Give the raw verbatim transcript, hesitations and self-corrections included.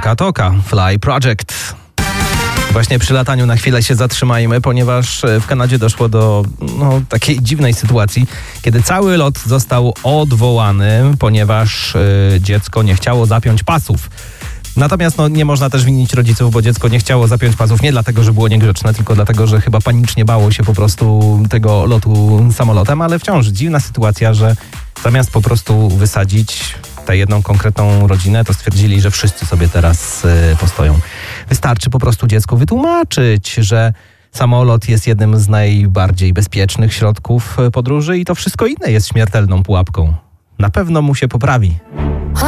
Toka Toka, Fly Project. Właśnie przy lataniu na chwilę się zatrzymajmy, ponieważ w Kanadzie doszło do no, takiej dziwnej sytuacji, kiedy cały lot został odwołany, ponieważ y, dziecko nie chciało zapiąć pasów. Natomiast no, nie można też winić rodziców, bo dziecko nie chciało zapiąć pasów nie dlatego, że było niegrzeczne, tylko dlatego, że chyba panicznie bało się po prostu tego lotu samolotem, ale wciąż dziwna sytuacja, że zamiast po prostu wysadzić tę jedną konkretną rodzinę, to stwierdzili, że wszyscy sobie teraz y, postoją. Wystarczy po prostu dziecku wytłumaczyć, że samolot jest jednym z najbardziej bezpiecznych środków podróży i to wszystko inne jest śmiertelną pułapką. Na pewno mu się poprawi.